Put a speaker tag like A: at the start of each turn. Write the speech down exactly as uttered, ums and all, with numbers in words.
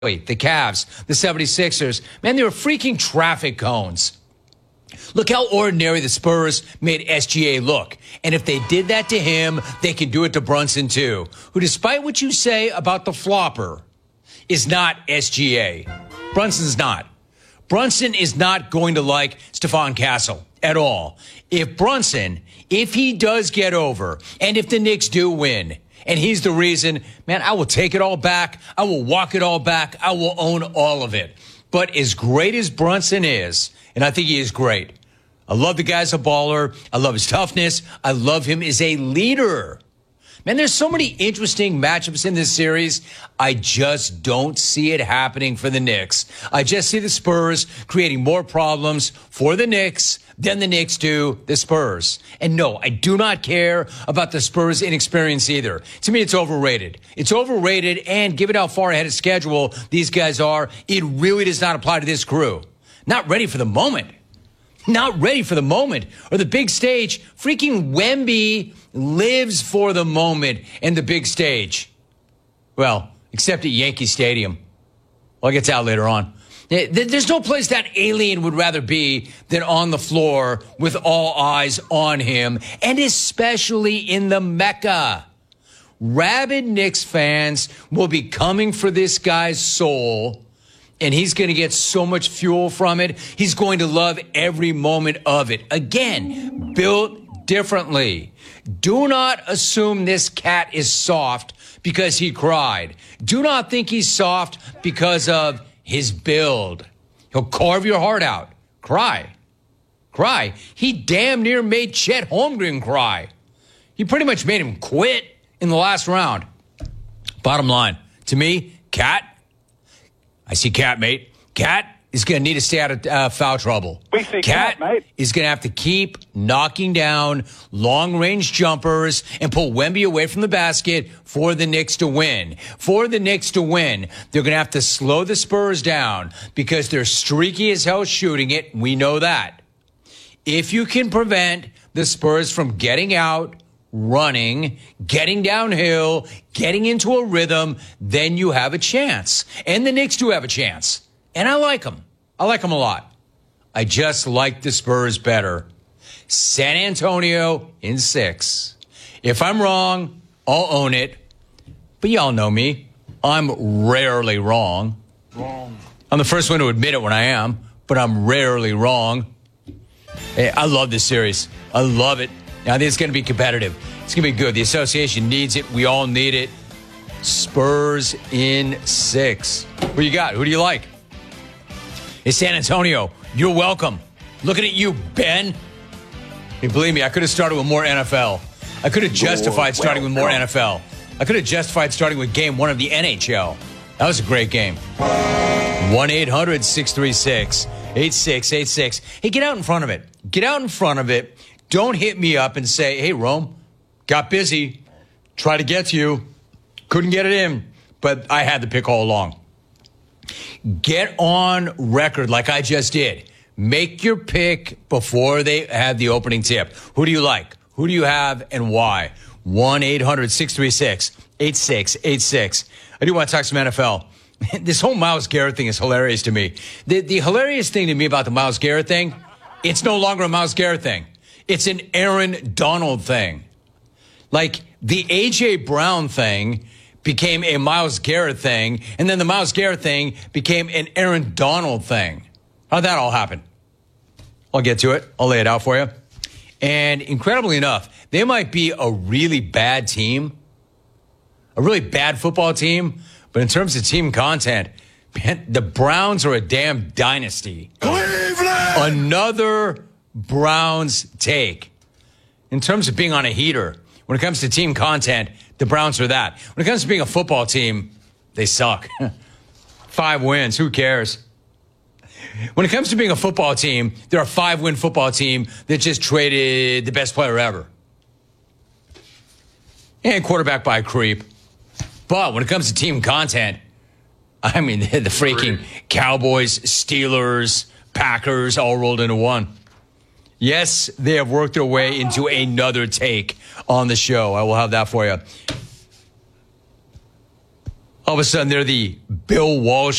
A: the Cavs, the seventy-sixers, man, they were freaking traffic cones. Look how ordinary the Spurs made S G A look. And if they did that to him, they can do it to Brunson too, who, despite what you say about the flopper, is not S G A. Brunson's not. Brunson is not going to like Stephon Castle at all. If Brunson, if he does get over, and if the Knicks do win, and he's the reason, man, I will take it all back. I will walk it all back. I will own all of it. But as great as Brunson is, and I think he is great, I love the guy's a baller. I love his toughness. I love him as a leader. Man, there's so many interesting matchups in this series. I just don't see it happening for the Knicks. I just see the Spurs creating more problems for the Knicks than the Knicks do the Spurs. And no, I do not care about the Spurs' inexperience either. To me, it's overrated. It's overrated, and given how far ahead of schedule these guys are, it really does not apply to this crew. Not ready for the moment. Not ready for the moment or the big stage. Freaking Wemby lives for the moment and the big stage. Well, except at Yankee Stadium. Well, I'll get to that later on. There's no place that alien would rather be than on the floor with all eyes on him, and especially in the Mecca. Rabid Knicks fans will be coming for this guy's soul, and he's going to get so much fuel from it. He's going to love every moment of it. Again, built differently. Do not assume this cat is soft because he cried. Do not think he's soft because of his build. He'll carve your heart out. Cry. Cry. He damn near made Chet Holmgren cry. He pretty much made him quit in the last round. Bottom line, to me, Cat, I see Cat, mate. Cat is going to need to stay out of uh, foul trouble.
B: We see
A: Cat,
B: Cat, mate.
A: is going to have to keep knocking down long-range jumpers and pull Wemby away from the basket for the Knicks to win. For the Knicks to win, they're going to have to slow the Spurs down because they're streaky as hell shooting it. We know that. If you can prevent the Spurs from getting out, running, getting downhill, getting into a rhythm, then you have a chance. And the Knicks do have a chance. And I like them. I like them a lot. I just like the Spurs better. San Antonio in six. If I'm wrong, I'll own it. But y'all know me. I'm rarely wrong.
B: Wrong.
A: I'm the first one to admit it when I am, but I'm rarely wrong. Hey, I love this series. I love it. Now, I think it's going to be competitive. It's going to be good. The association needs it. We all need it. Spurs in six. Who you got? Who do you like? It's San Antonio. You're welcome. Looking at you, Ben. Hey, believe me, I could have started with more N F L. I could have justified starting with more N F L. I could have justified starting with game one of the N H L. That was a great game. one eight hundred six three six eight six eight six. Hey, get out in front of it. Get out in front of it. Don't hit me up and say, hey, Rome, got busy. Try to get to you. Couldn't get it in, but I had the pick all along. Get on record like I just did. Make your pick before they have the opening tip. Who do you like? Who do you have and why? one eight hundred six three six eight six eight six. I do want to talk some N F L. This whole Myles Garrett thing is hilarious to me. The, the hilarious thing to me about the Myles Garrett thing, it's no longer a Myles Garrett thing. It's an Aaron Donald thing. Like the A J Brown thing became a Myles Garrett thing, and then the Myles Garrett thing became an Aaron Donald thing. How'd that all happen? I'll get to it. I'll lay it out for you. And incredibly enough, they might be a really bad team, a really bad football team, but in terms of team content, man, the Browns are a damn dynasty.
B: Cleveland!
A: Another Browns take. In terms of being on a heater, when it comes to team content, the Browns are that. When it comes to being a football team, they suck. Five wins, who cares? When it comes to being a football team, they're a five-win football team that just traded the best player ever. And quarterback by a creep. But when it comes to team content, I mean, the freaking Cowboys, Steelers, Packers all rolled into one. Yes, they have worked their way into another take on the show. I will have that for you. all of a sudden they're the Bill Walsh